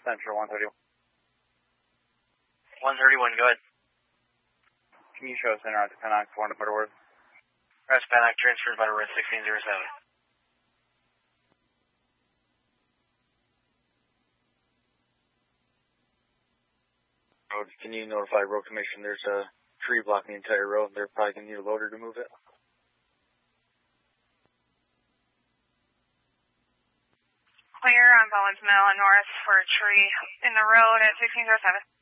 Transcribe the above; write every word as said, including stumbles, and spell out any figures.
Central one thirty-one. one thirty-one, go ahead. Can you show us center out to Pennock, four hundred Butterworth? Press Pennock, transferred Butterworth, sixteen oh seven. Road, can you notify Road Commission there's a tree blocking the entire road? They're probably going to need a loader to move it. Clear on Bowens Mill and north for a tree in the road at sixteen oh seven.